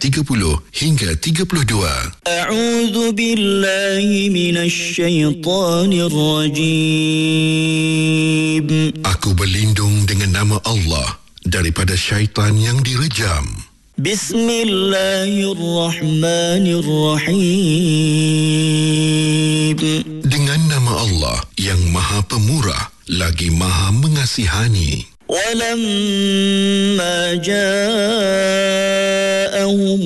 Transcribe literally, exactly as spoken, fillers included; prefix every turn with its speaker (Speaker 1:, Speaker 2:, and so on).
Speaker 1: tiga puluh hingga tiga puluh dua.
Speaker 2: A'udzu billahi minasy syaithanir rajim.
Speaker 1: Aku berlindung dengan nama Allah daripada syaitan yang direjam.
Speaker 2: Bismillahirrahmanirrahim.
Speaker 1: Dengan nama Allah yang Maha Pemurah lagi Maha Mengasihani.
Speaker 2: Walamma ja'ahum